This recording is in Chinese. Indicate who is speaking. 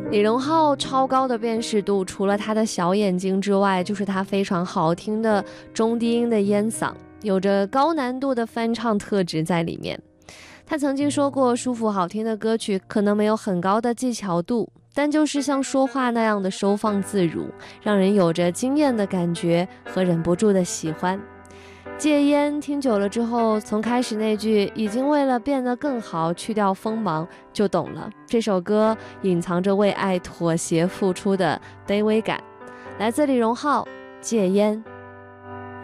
Speaker 1: 李荣浩超高的辨识度，除了他的小眼睛之外，就是他非常好听的中低音的烟嗓，有着高难度的翻唱特质在里面。他曾经说过，舒服好听的歌曲可能没有很高的技巧度，但就是像说话那样的收放自如，让人有着惊艳的感觉和忍不住的喜欢。戒烟听久了之后，从开始那句已经为了变得更好去掉锋芒，就懂了这首歌隐藏着为爱妥协付出的卑微感。来自李荣浩，戒烟。